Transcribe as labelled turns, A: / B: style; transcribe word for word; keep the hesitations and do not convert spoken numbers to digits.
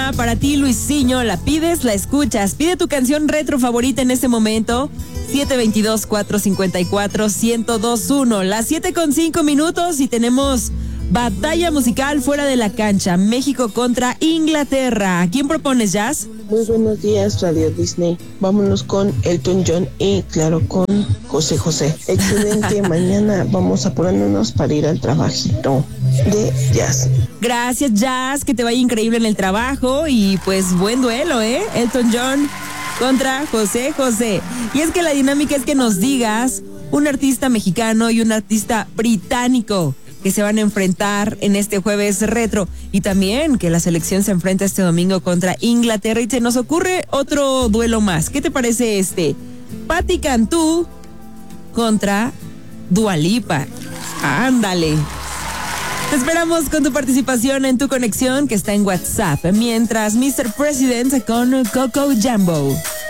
A: mañana para ti, Luisinho. La pides, la escuchas. Pide tu canción retro favorita en este momento. siete dos dos, cuatro cinco cuatro, uno cero dos uno. Las siete con cinco minutos y tenemos batalla musical fuera de la cancha. México contra Inglaterra. ¿A quién propones, Jazz?
B: Muy buenos días, Radio Disney. Vámonos con Elton John y, claro, con José José. Excelente. Mañana vamos apurándonos para ir al trabajito de Jazz.
A: Gracias, Jazz. Que te vaya increíble en el trabajo. Y pues buen duelo, ¿eh? Elton John contra José José. Y es que la dinámica es que nos digas un artista mexicano y un artista británico que se van a enfrentar en este jueves retro, y también que la selección se enfrenta este domingo contra Inglaterra. Y se nos ocurre otro duelo más. ¿Qué te parece este? Patti Cantú contra Dua Lipa. Ándale. Te esperamos con tu participación en tu conexión que está en WhatsApp, mientras mister President con Coco Jambo.